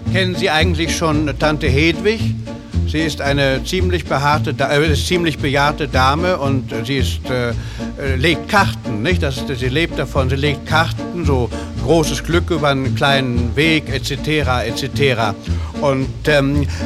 Kennen Sie eigentlich schon Tante Hedwig? Sie ist eine ziemlich bejahrte Dame und sie legt Karten, nicht? Sie lebt davon, sie legt Karten, so großes Glück über einen kleinen Weg, etc., etc. Und